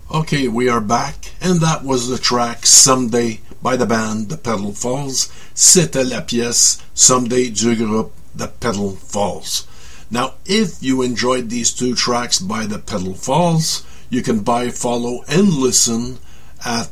Okay, we are back, and that was the track Someday by the band The Pedal Falls. C'était la pièce Someday du groupe The Pedal Falls. Now, if you enjoyed these two tracks by The Pedal Falls, you can buy, follow, and listen at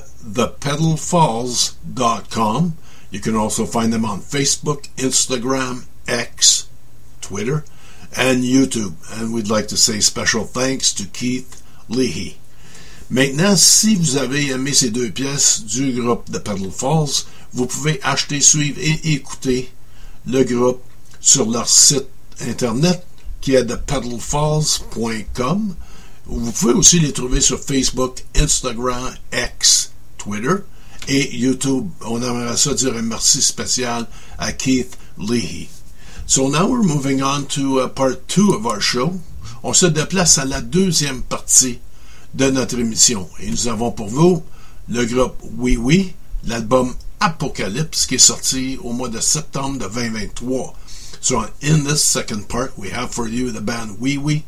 thepedalfalls.com. You can also find them on Facebook, Instagram, X, Twitter, and YouTube. And we'd like to say special thanks to Keith Leahy. Maintenant, si vous avez aimé ces deux pièces du groupe The Pedal Falls, vous pouvez acheter, suivre et écouter le groupe sur leur site internet qui est thepedalfalls.com. Vous pouvez aussi les trouver sur Facebook, Instagram, X, Twitter et YouTube. On aimerait ça dire un merci spécial à Keith Leahy. So now we're moving on to part 2 of our show. On se déplace à la deuxième partie de notre émission. Et nous avons pour vous le groupe Oui Oui, l'album Apocalypse qui est sorti au mois de septembre de 2023. So in this second part, we have for you the band Oui Oui,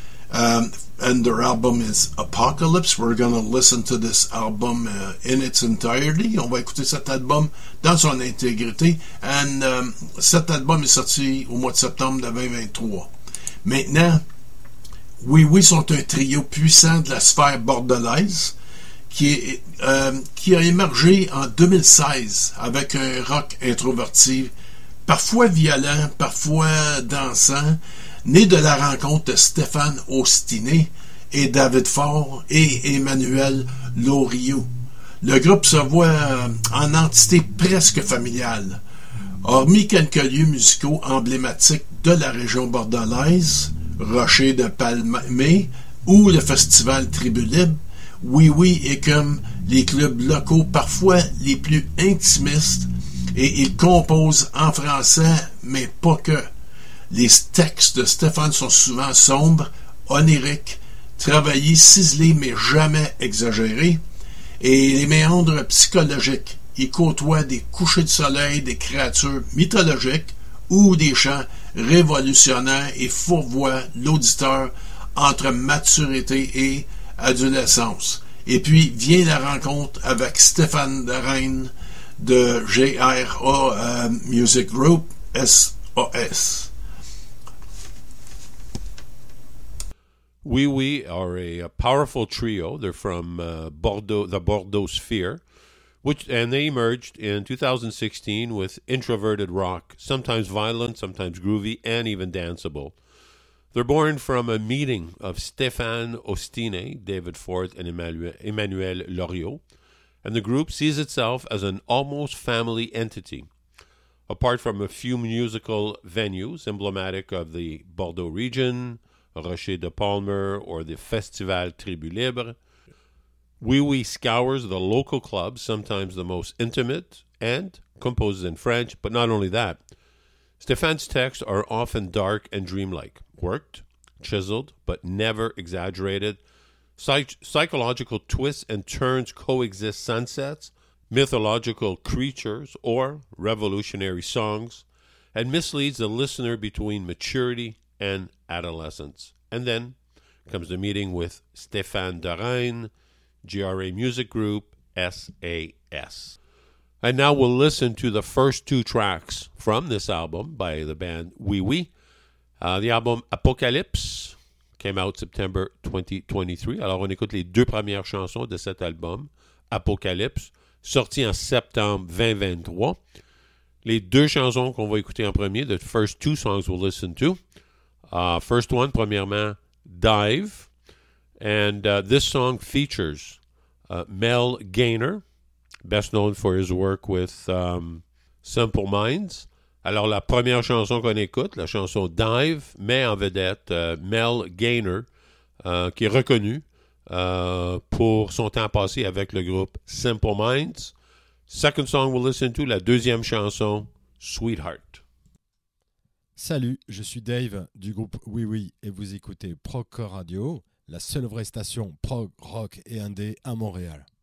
and their album is Apocalypse. We're going to listen to this album in its entirety. On va écouter cet album dans son intégrité. And cet album est sorti au mois de septembre de 2023. Maintenant, Oui Oui sont un trio puissant de la sphère bordelaise qui a émergé en 2016 avec un rock introverti, parfois violent, parfois dansant, né de la rencontre de Stéphane Ostiné et David Faure et Emmanuel Loriot. Le groupe se voit en entité presque familiale. Hormis quelques lieux musicaux emblématiques de la région bordelaise, Rocher de Palmé ou le festival Tribu Libre, Oui Oui est comme les clubs locaux parfois les plus intimistes et il compose en français, mais pas que. Les textes de Stéphane sont souvent sombres, oniriques, travaillés, ciselés mais jamais exagérés, et les méandres psychologiques. Il côtoie des couchers de soleil, des créatures mythologiques ou des chants révolutionnaires et fourvoient l'auditeur entre maturité et adolescence. Et puis vient la rencontre avec Stéphane Derain de GRA Music Group, SOS. Oui Oui are a powerful trio. They're from Bordeaux, the Bordeaux sphere, and they emerged in 2016 with introverted rock, sometimes violent, sometimes groovy, and even danceable. They're born from a meeting of Stéphane Ostiné, David Ford, and Emmanuel Loriot, and the group sees itself as an almost family entity. Apart from a few musical venues emblematic of the Bordeaux region, Rocher de Palmer, or the Festival Tribu Libre, Oui Oui scours the local clubs, sometimes the most intimate, and composes in French, but not only that. Stéphane's texts are often dark and dreamlike, worked, chiseled, but never exaggerated. Psychological twists and turns coexist sunsets, mythological creatures, or revolutionary songs, and misleads the listener between maturity and adolescence. And then comes the meeting with Stéphane Derain, GRA Music Group, SAS. And now we'll listen to the first two tracks from this album by the band Oui Oui. The album Apocalypse came out September 2023. Alors on écoute les deux premières chansons de cet album, Apocalypse, sorti en septembre 2023. Les deux chansons qu'on va écouter en premier, the first two songs we'll listen to. First one, premièrement, Dive. And this song features Mel Gaynor, best known for his work with Simple Minds. Alors, la première chanson qu'on écoute, la chanson Dive, met en vedette Mel Gaynor, qui est reconnu pour son temps passé avec le groupe Simple Minds. Second song we'll listen to, la deuxième chanson, Sweetheart. Salut, je suis Dave du groupe Oui Oui et vous écoutez Prog Radio, la seule vraie station prog, rock et indé à Montréal.